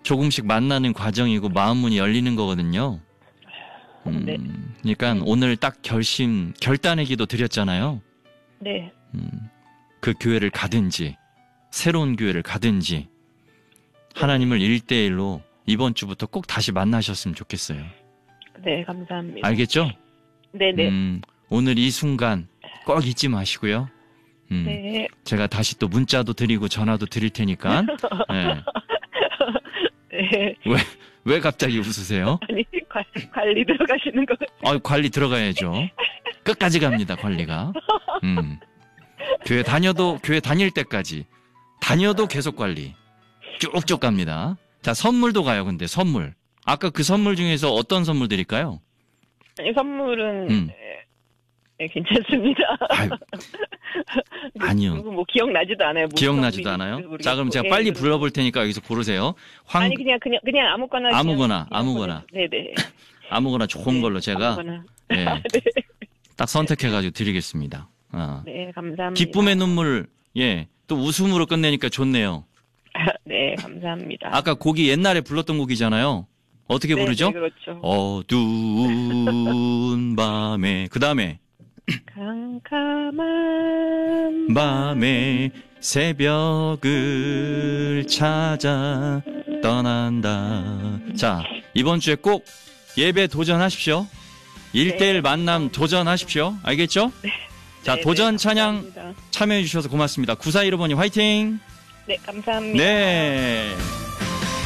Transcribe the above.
조금씩 만나는 과정이고 마음 문이 열리는 거거든요. 네. 그러니까 오늘 딱 결단의 기도 드렸잖아요. 네. 그 교회를 가든지 새로운 교회를 가든지 하나님을 1대1로 이번 주부터 꼭 다시 만나셨으면 좋겠어요. 네, 감사합니다. 알겠죠? 네네. 오늘 이 순간 꼭 잊지 마시고요. 네. 제가 다시 또 문자도 드리고 전화도 드릴 테니까. 네. 네. 왜 갑자기 웃으세요? 아니, 관리 들어가시는 거 같아요. 관리 들어가야죠. 끝까지 갑니다, 관리가. 교회 다닐 때까지. 다녀도 계속 관리. 쭉쭉 갑니다. 자, 선물도 가요, 근데 선물. 아까 그 선물 중에서 어떤 선물 드릴까요? 아니, 선물은, 네, 괜찮습니다. 아유, 아니요. 뭐 기억나지도 않아요. 기억나지도 않아요? 자, 그럼 제가 빨리 불러볼 테니까 여기서 고르세요. 아니, 그냥 아무거나. 아무거나. 네네. 아무거나 좋은 걸로 제가. 아무거나. 네, 네. 딱 선택해가지고 드리겠습니다. 네, 감사합니다. 기쁨의 눈물, 또 웃음으로 끝내니까 좋네요. 네, 감사합니다. 아까 곡이 옛날에 불렀던 곡이잖아요. 어떻게 네, 부르죠? 네, 그렇죠. 어두운 밤에, 그 다음에. 캄캄한 밤에 새벽을 찾아 떠난다. 자, 이번 주에 꼭 예배 도전하십시오. 1대1 만남 도전하십시오. 알겠죠? 네. 자, 네, 도전 네, 찬양 감사합니다. 참여해 주셔서 고맙습니다. 9415번님 화이팅! 네, 감사합니다. 네.